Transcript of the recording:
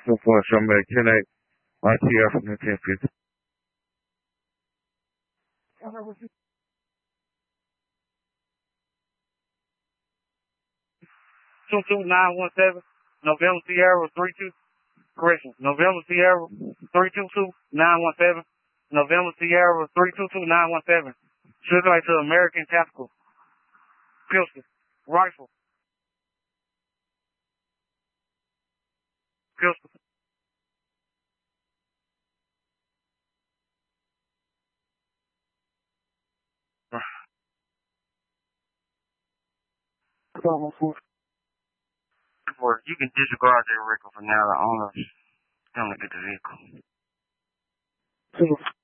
So far, somebody 10-8, ITR from the 1050. 22917, November Sierra 32, correction, November Sierra 322917, November Sierra 322917. Should like to American Tactical, pistol, rifle, pistol. You can disregard that record for now. The owner's gonna get the vehicle.